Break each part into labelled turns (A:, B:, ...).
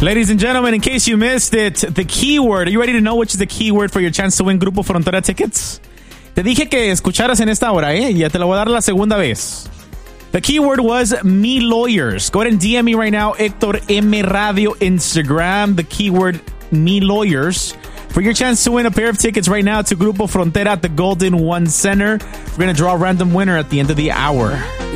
A: Ladies and gentlemen, in case you missed it, the keyword. Are you ready to know which is the keyword for your chance to win Grupo Frontera tickets? Te dije que escucharas en esta hora, ¿eh? Ya te lo voy a dar la segunda vez. The keyword was Me Lawyers. Go ahead and DM me right now, Héctor M Radio Instagram. The keyword Me Lawyers for your chance to win a pair of tickets right now to Grupo Frontera at the Golden One Center. We're going to draw a random winner at the end of the hour.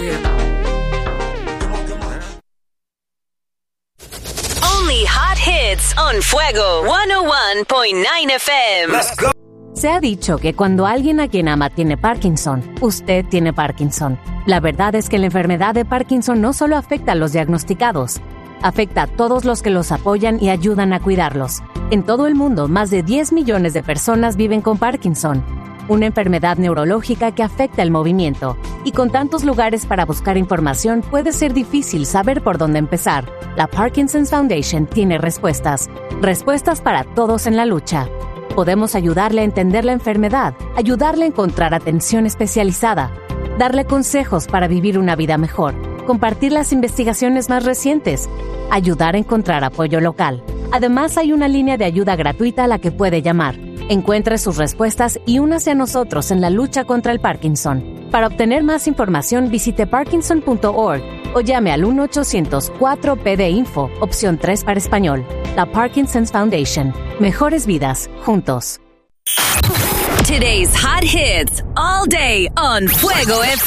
B: Only hot hits on Fuego 101.9 FM.
C: Let's go.
D: Se ha dicho que cuando alguien a quien ama tiene Parkinson, usted tiene Parkinson. La verdad es que la enfermedad de Parkinson no solo afecta a los diagnosticados, afecta a todos los que los apoyan y ayudan a cuidarlos. En todo el mundo, más de 10 millones de personas viven con Parkinson, una enfermedad neurológica que afecta el movimiento. Y con tantos lugares para buscar información, puede ser difícil saber por dónde empezar. La Parkinson's Foundation tiene respuestas para todos en la lucha. Podemos ayudarle a entender la enfermedad, ayudarle a encontrar atención especializada, darle consejos para vivir una vida mejor, compartir las investigaciones más recientes, ayudar a encontrar apoyo local. Además, hay una línea de ayuda gratuita a la que puede llamar. Encuentre sus respuestas y únase a nosotros en la lucha contra el Parkinson. Para obtener más información, visite parkinson.org o llame al 1-800-4PD-INFO, opción 3 para español. La Parkinson's Foundation. Mejores vidas, juntos.
B: Today's hot hits all day on Fuego FM.